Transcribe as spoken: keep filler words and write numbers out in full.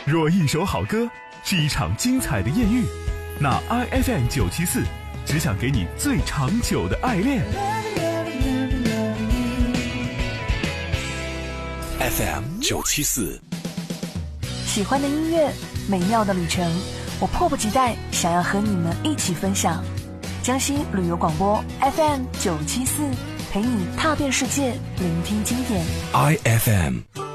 若一首好歌是一场精彩的艳遇，那 I F M 九七四只想给你最长久的爱恋。 F M 九七四， 喜欢的音乐，美妙的旅程，我迫不及待想要和你们一起分享。江西旅游广播 F M 九七四，陪你踏遍世界，聆听经典。 I F M。